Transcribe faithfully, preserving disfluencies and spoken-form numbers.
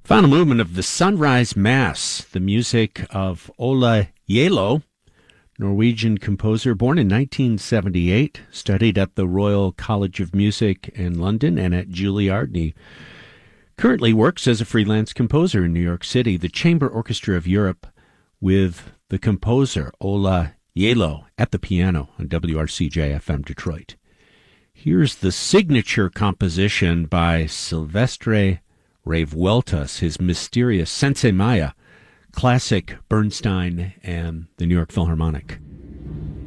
Final movement of the Sunrise Mass, the music of Ola Gjeilo, Norwegian composer born in nineteen seventy-eight, studied at the Royal College of Music in London and at Juilliard. And he currently works as a freelance composer in New York City, the Chamber Orchestra of Europe, with the composer Ola Gjeilo at the piano on W R C J F M Detroit. Here's the signature composition by Silvestre Revueltas, his mysterious Sense Maya, classic Bernstein and the New York Philharmonic.